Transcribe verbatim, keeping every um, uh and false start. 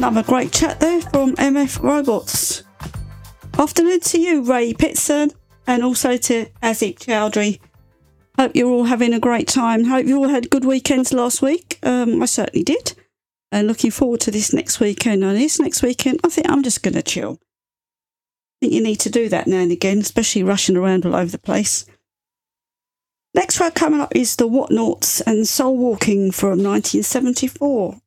Another great chat there from M F Robots. Afternoon to you, Ray Pitson, and also to Azik Chowdhury. Hope you're all having a great time. Hope you all had good weekends last week. Um, I certainly did. And looking forward to this next weekend. And this next weekend, I think I'm just going to chill. I think you need to do that now and again, especially rushing around all over the place. Next track coming up is the Whatnauts and Soul Walking from nineteen seventy-four.